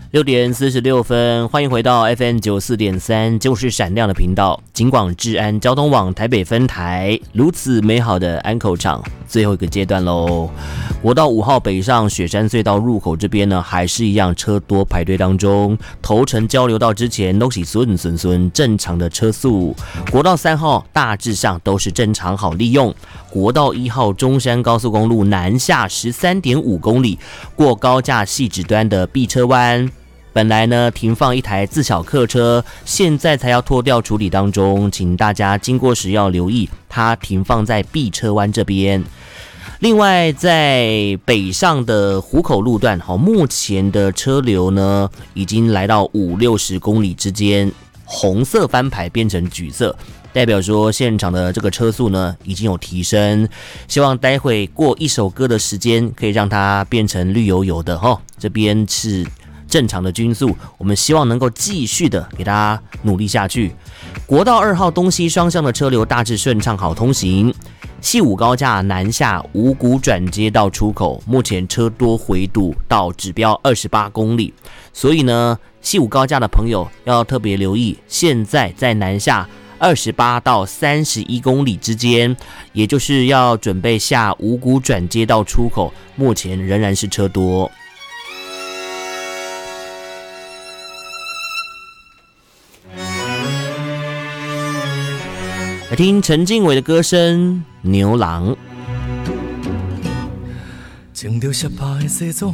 6:46，欢迎回到 FM94.3，就是闪亮的频道，警广治安交通网台北分台，如此美好的安口场，最后一个阶段喽。国道5号北上雪山隧道入口这边呢，还是一样车多排队当中，头城交流道之前都是顺正常的车速。国道3号大致上都是正常好利用。国道1号中山高速公路南下13.5公里，过高架汐止端的碧车湾。本来呢停放一台自小客车，现在才要拖吊处理当中，请大家经过时要留意，它停放在碧车湾这边。另外，在北上的湖口路段，目前的车流呢已经来到50-60公里之间，红色翻牌变成橘色，代表说现场的这个车速呢已经有提升，希望待会过一首歌的时间可以让它变成绿油油的这边是正常的均速，我们希望能够继续的给大家努力下去。国道2号东西双向的车流大致顺畅好通行，汐五高架南下五股转接道出口，目前车多回堵到指标28公里，所以呢汐五高架的朋友要特别留意，现在在南下28到31公里之间，也就是要准备下五股转接道出口，目前仍然是车多。来听陈静伟的歌声《牛郎》。 穿着失败的西装，